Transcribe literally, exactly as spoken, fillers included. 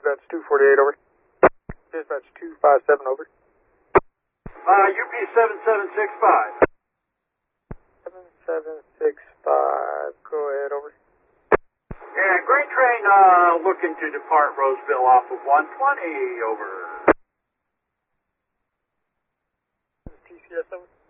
Dispatch two forty-eight, over. Dispatch two five seven, over. Uh, U P seven seven six five. seven seven six five, go ahead, over. Yeah, Green Train, uh, looking to depart Roseville off of one twenty, over. T C S, over.